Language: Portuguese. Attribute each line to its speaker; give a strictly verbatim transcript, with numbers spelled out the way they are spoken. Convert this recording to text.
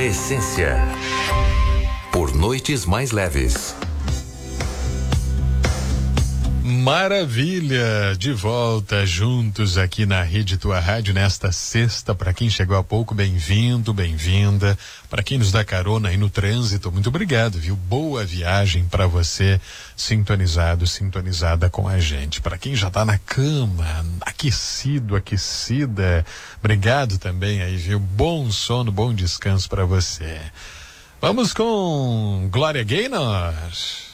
Speaker 1: sua essência. Por noites mais leves.
Speaker 2: Maravilha, de volta juntos aqui na Rede Tua Rádio nesta sexta. Para quem chegou há pouco, bem-vindo, bem-vinda. Para quem nos dá carona aí no trânsito, muito obrigado, viu? Boa viagem para você, sintonizado, sintonizada com a gente. Para quem já tá na cama, aquecido, aquecida, obrigado também aí, viu? Bom sono, bom descanso para você. Vamos com Glória Gaynor.